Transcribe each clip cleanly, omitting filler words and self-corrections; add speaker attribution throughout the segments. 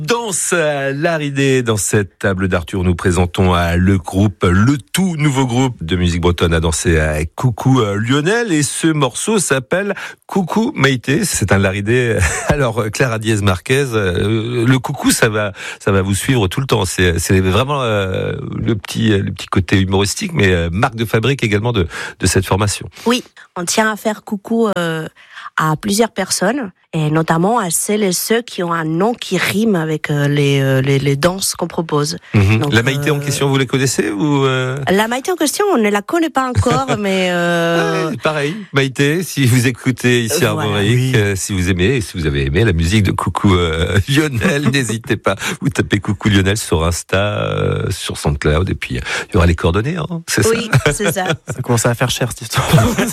Speaker 1: Danse Laridé. Dans cette table d'Arthur, nous présentons le tout nouveau groupe de musique bretonne à danser à Coucou Lionel. Et ce morceau s'appelle Coucou Maïté. C'est un Laridé. Alors, Clara Diez Marquez, le coucou, ça va vous suivre tout le temps. C'est vraiment le petit côté humoristique, mais marque de fabrique également de cette formation.
Speaker 2: Oui, on tient à faire coucou à plusieurs personnes, et notamment à celles et ceux qui ont un nom qui rime avec les danses qu'on propose.
Speaker 1: Mmh. Donc, la Maïté en question, vous les connaissez ou
Speaker 2: La Maïté en question, on ne la connaît pas encore, mais
Speaker 1: pareil, Maïté, si vous écoutez ici à Armorique, si vous avez aimé la musique de Coucou Lionel, n'hésitez pas, vous tapez Coucou Lionel sur Insta, sur SoundCloud, et puis il y aura les coordonnées, hein, c'est
Speaker 2: oui, ça. C'est ça.
Speaker 3: Ça commence à faire cher cette histoire.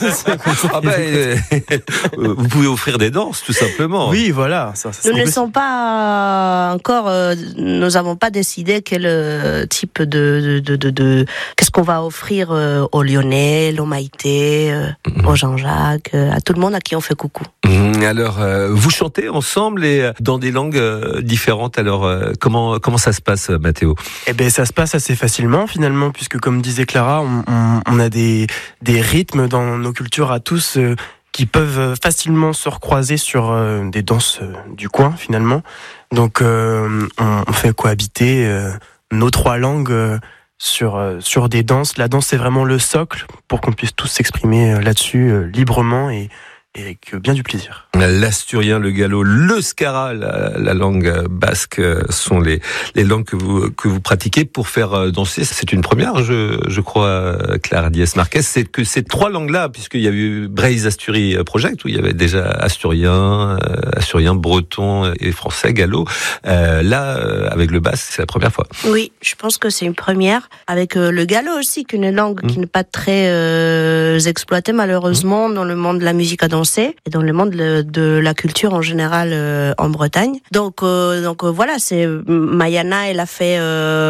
Speaker 1: Vous pouvez offrir des danses, tout simplement.
Speaker 3: Oui, voilà.
Speaker 2: Nous ne sommes pas encore, nous n'avons pas décidé quel type qu'est-ce qu'on va offrir au Lionel, au Maïté, au Jean-Jacques, à tout le monde à qui on fait coucou.
Speaker 1: Alors, vous chantez ensemble et dans des langues différentes. Alors, comment ça se passe, Mathéo ?
Speaker 3: Eh ben, ça se passe assez facilement finalement, puisque comme disait Clara, on a des rythmes dans nos cultures à tous qui peuvent facilement se recroiser sur des danses du coin finalement. Donc, on fait cohabiter nos trois langues sur des danses. La danse, c'est vraiment le socle pour qu'on puisse tous s'exprimer là-dessus librement et avec bien du plaisir.
Speaker 1: L'asturien, le gallo, le skara, la langue basque sont les langues que vous pratiquez pour faire danser. C'est une première, je crois, Clara Diez Marquez. C'est que ces trois langues-là, puisqu'il y a eu Braise Asturie Project, où il y avait déjà asturien, breton et français, gallo. Là, avec le basque, c'est la première fois.
Speaker 2: Oui, je pense que c'est une première. Avec le gallo aussi, qui est une langue qui n'est pas très exploitée, malheureusement, dans le monde de la musique à danser et dans le monde de la culture en général en Bretagne. Donc voilà, c'est Mayana, elle a fait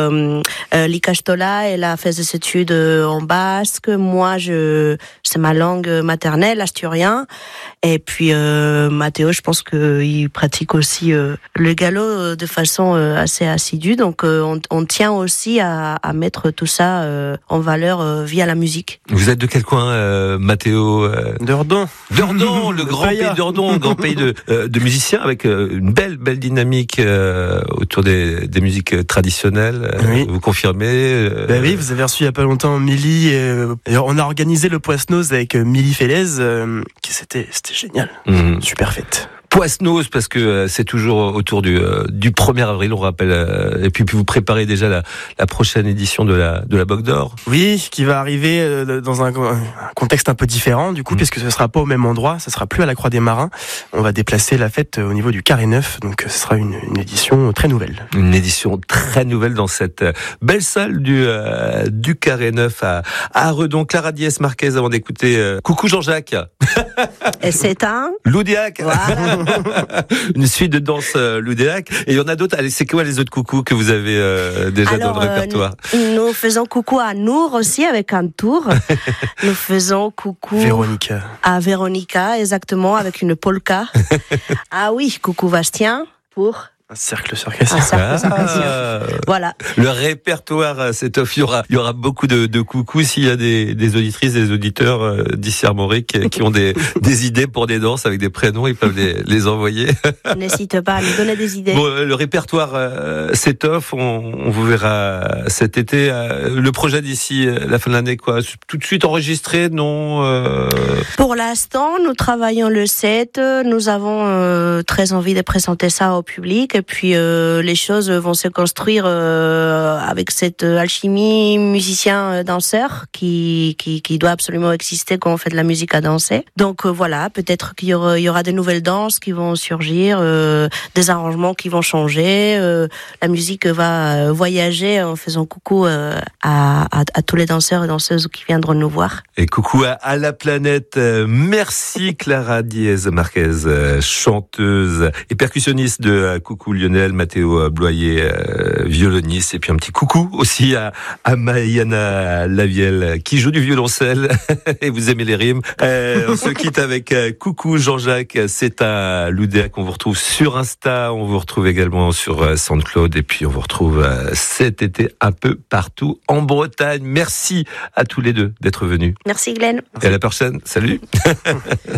Speaker 2: l'Ikastola, elle a fait ses études en basque. Moi, c'est ma langue maternelle, asturien. Et puis Mathéo, je pense qu'il pratique aussi le gallo de façon assez assidue. Donc on tient aussi à mettre tout ça en valeur via la musique.
Speaker 1: Vous êtes de quel coin, Mathéo ?
Speaker 3: D'Ordon,
Speaker 1: le grand pays d'Ordon, grand pays de musiciens avec une belle dynamique autour des musiques traditionnelles.
Speaker 3: Oui.
Speaker 1: Vous confirmez
Speaker 3: Oui, vous avez reçu il y a pas longtemps Milly. On a organisé le Poissnose avec Milly Félez, c'était génial, super fête.
Speaker 1: Poissnose, parce que c'est toujours autour du 1er avril, on rappelle. Et puis vous préparez déjà la prochaine édition de la Bogue d'Or.
Speaker 3: Oui, qui va arriver dans un contexte un peu différent, du coup, puisque ce sera pas au même endroit, ce sera plus à la Croix des Marins. On va déplacer la fête au niveau du Carré Neuf, donc ce sera une édition très nouvelle. Une
Speaker 1: édition très nouvelle dans cette belle salle du Carré Neuf à Redon. Clara Diez Marquez, avant d'écouter Coucou Jean-Jacques.
Speaker 2: Et c'est un
Speaker 1: Loudéac.
Speaker 2: Voilà.
Speaker 1: Une suite de danse Loudéac. Et il y en a d'autres. Allez, c'est quoi les autres coucous que vous avez déjà dans le répertoire ?
Speaker 2: Nous faisons coucou à Nour aussi avec un tour. Nous faisons coucou à Véronica, exactement, avec une polka. Ah oui, coucou Bastien pour...
Speaker 3: Un cercle circassien.
Speaker 2: Voilà.
Speaker 1: Le répertoire, c'est off. Il y aura beaucoup de coucous. S'il y a des auditrices, des auditeurs d'ici Armorique qui ont des idées pour des danses avec des prénoms, ils peuvent les envoyer.
Speaker 2: N'hésite pas à nous donner des idées.
Speaker 1: Bon, le répertoire, c'est off. On vous verra cet été. Le projet d'ici la fin de l'année, quoi. Tout de suite enregistré, non
Speaker 2: Pour l'instant, nous travaillons le set. Nous avons très envie de présenter ça au public. Et puis les choses vont se construire avec cette alchimie musicien-danseur qui doit absolument exister quand on fait de la musique à danser. Donc voilà, peut-être qu'il y aura des nouvelles danses qui vont surgir, des arrangements qui vont changer. La musique va voyager en faisant coucou à tous les danseurs et danseuses qui viendront nous voir.
Speaker 1: Et coucou à la planète. Merci Clara Diez Marquez, chanteuse et percussionniste de Coucou coucou Lionel, Mathéo Bloyer, violoniste, et puis un petit coucou aussi à Maïana Lavielle qui joue du violoncelle et vous aimez les rimes. On se quitte avec coucou Jean-Jacques, c'est à Loudéac, on vous retrouve sur Insta, on vous retrouve également sur SoundCloud, et puis on vous retrouve cet été un peu partout en Bretagne. Merci à tous les deux d'être venus.
Speaker 2: Merci Glenn.
Speaker 1: Et à la prochaine, salut.